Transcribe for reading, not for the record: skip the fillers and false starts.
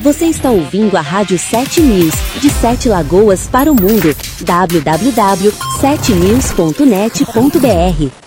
Você está ouvindo a Rádio 7 News, de 7 Lagoas para o mundo. www.7news.net.br